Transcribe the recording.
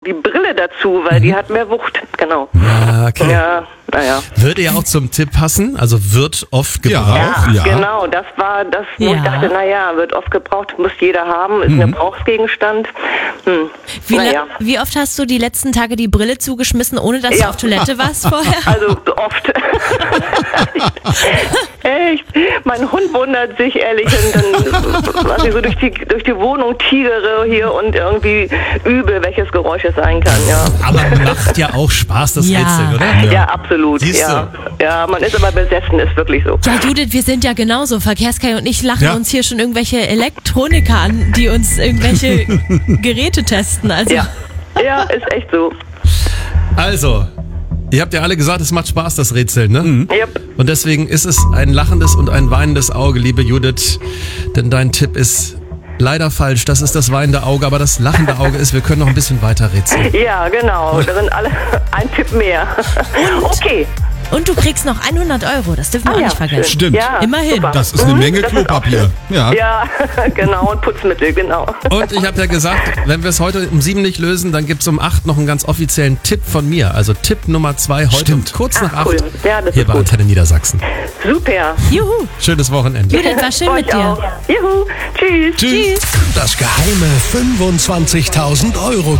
die Brille dazu, weil die hat mehr Wucht. Genau. Ja, okay. Ja, naja. Würde ja auch zum Tipp passen, also wird oft gebraucht. Ja, genau, das war das, wo ich dachte, naja, wird oft gebraucht, muss jeder haben, ist ein Gebrauchsgegenstand. Wie oft hast du die letzten Tage die Brille zugeschmissen, ohne dass du auf Toilette warst vorher? Also oft. Echt. Mein Hund wundert sich ehrlich, was ich so durch die Wohnung tigere hier und irgendwie übe, welches Geräusch es sein kann. Ja. Aber macht ja auch Spaß, das Rätsel, oder? Ja, absolut. Ja, man ist aber besessen, ist wirklich so. Ja, Judith, wir sind ja genauso. Verkehrskai und ich lachen uns hier schon irgendwelche Elektroniker an, die uns irgendwelche Geräte testen. Also. Ja, ist echt so. Also, ihr habt ja alle gesagt, es macht Spaß, das Rätsel, ne? Yep. Und deswegen ist es ein lachendes und ein weinendes Auge, liebe Judith. Denn dein Tipp ist leider falsch. Das ist das weinende Auge, aber das lachende Auge ist, wir können noch ein bisschen weiter rätseln. Ja, genau. Da sind alle ein Tipp mehr. Okay. Und du kriegst noch 100 €, das dürfen wir auch nicht vergessen. Schön. Stimmt. Ja, Immerhin. super. Das ist eine Menge Klopapier. Ja, genau. Und Putzmittel, genau. Und ich habe ja gesagt, wenn wir es heute um 7 nicht lösen, dann gibt es um 8 noch einen ganz offiziellen Tipp von mir. Also Tipp Nummer 2 heute um kurz nach 8 cool. Ja, das hier ist bei gut. Antenne Niedersachsen. Super. Juhu. Schönes Wochenende. Judith, war schön Euch mit dir. auch. Juhu. Tschüss. Tschüss. Das geheime 25.000 €